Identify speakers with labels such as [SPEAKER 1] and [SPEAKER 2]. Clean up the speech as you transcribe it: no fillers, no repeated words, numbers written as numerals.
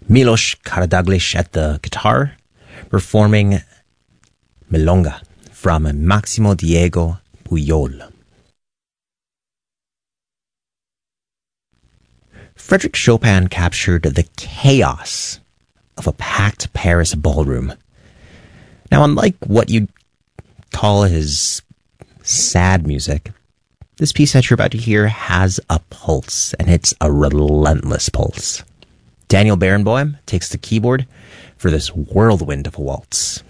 [SPEAKER 1] Milos Karadzic at the guitar, performing Milonga from Maximo Diego Pujol. Frédéric Chopin captured the chaos of a packed Paris ballroom. Now, unlike what you'd call his sad music, this piece that you're about to hear has a pulse, and it's a relentless pulse. Daniel Barenboim takes the keyboard for this whirlwind of a waltz.